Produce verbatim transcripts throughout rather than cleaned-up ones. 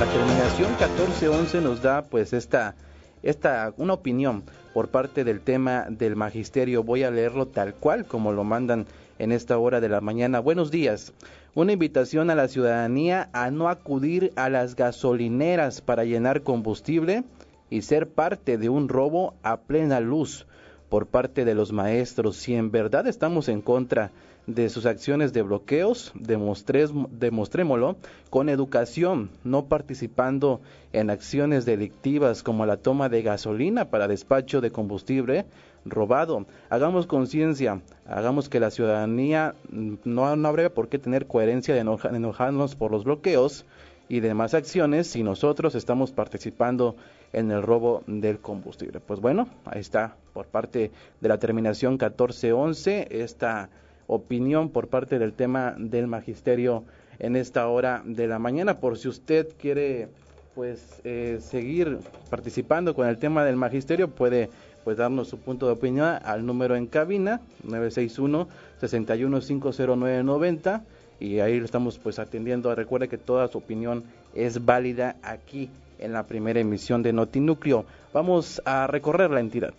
terminación catorce once nos da pues esta, esta, una opinión por parte del tema del magisterio. Voy a leerlo tal cual como lo mandan en esta hora de la mañana. Buenos días. Una invitación a la ciudadanía a no acudir a las gasolineras para llenar combustible y ser parte de un robo a plena luz por parte de los maestros. Si en verdad estamos en contra de sus acciones de bloqueos, demostrémoslo con educación, no participando en acciones delictivas como la toma de gasolina para despacho de combustible robado. Hagamos conciencia, hagamos que la ciudadanía no, no habría por qué tener coherencia de enoja, enojarnos por los bloqueos y demás acciones si nosotros estamos participando en el robo del combustible. Pues bueno, ahí está por parte de la terminación catorce once esta opinión por parte del tema del magisterio en esta hora de la mañana. Por si usted quiere pues eh, seguir participando con el tema del magisterio, puede pues darnos su punto de opinión al número en cabina nueve seis uno, seis uno cinco cero nueve nueve cero y ahí lo estamos pues atendiendo. Recuerde que toda su opinión es válida aquí en la primera emisión de Notinúcleo. Vamos a recorrer la entidad.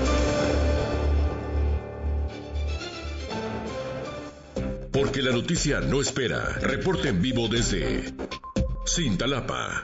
Porque la noticia no espera. Reporte en vivo desde Cintalapa.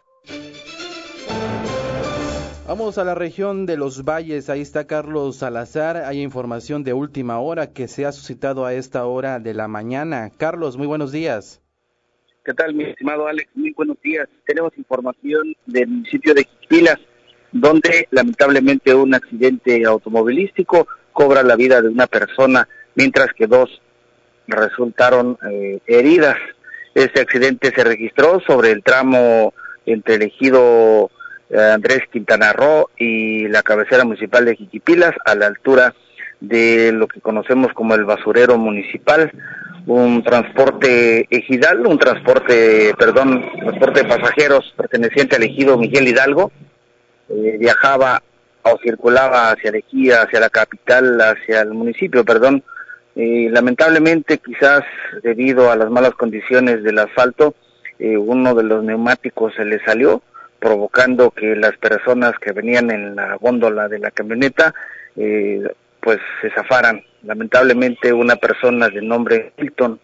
Vamos a la región de Los Valles, ahí está Carlos Salazar. Hay información de última hora que se ha suscitado a esta hora de la mañana. Carlos, muy buenos días. ¿Qué tal, mi estimado Alex? Muy buenos días. Tenemos información del municipio de Jiquipilas, donde lamentablemente un accidente automovilístico cobra la vida de una persona, mientras que dos resultaron eh, heridas. Este accidente se registró sobre el tramo entre el ejido eh, Andrés Quintana Roo y la cabecera municipal de Jiquipilas, a la altura de lo que conocemos como el basurero municipal. Un transporte ejidal, un transporte, perdón, transporte de pasajeros perteneciente al ejido Miguel Hidalgo, eh, viajaba o circulaba hacia el ejido, hacia la capital, hacia el municipio, perdón. Eh, lamentablemente, quizás debido a las malas condiciones del asfalto, eh, uno de los neumáticos se le salió, provocando que las personas que venían en la góndola de la camioneta, eh, pues se zafaran. Lamentablemente, una persona de nombre Hilton,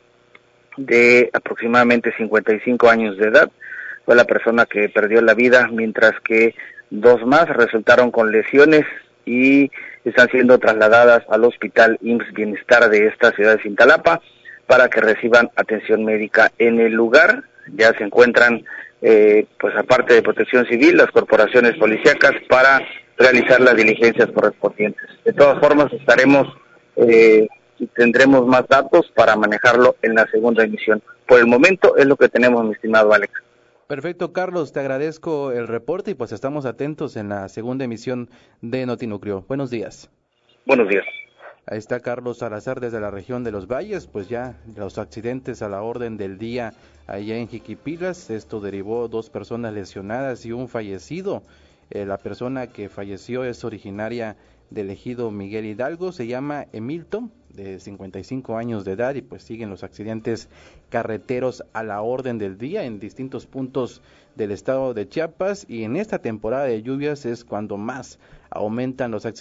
de aproximadamente cincuenta y cinco años de edad, fue la persona que perdió la vida, mientras que dos más resultaron con lesiones y están siendo trasladadas al hospital I M S S Bienestar de esta ciudad de Cintalapa para que reciban atención médica. En el lugar ya se encuentran, eh, pues aparte de Protección Civil, las corporaciones policíacas para realizar las diligencias correspondientes. De todas formas, estaremos eh, y tendremos más datos para manejarlo en la segunda emisión. Por el momento es lo que tenemos, mi estimado Alex. Perfecto, Carlos, te agradezco el reporte y pues estamos atentos en la segunda emisión de Notinúcleo. Buenos días. Buenos días. Ahí está Carlos Salazar desde la región de Los Valles, pues ya los accidentes a la orden del día allá en Jiquipilas. Esto derivó dos personas lesionadas y un fallecido. Eh, la persona que falleció es originaria del ejido Miguel Hidalgo, se llama Emilton, de cincuenta y cinco años de edad, y pues siguen los accidentes carreteros a la orden del día en distintos puntos del estado de Chiapas, y en esta temporada de lluvias es cuando más aumentan los accidentes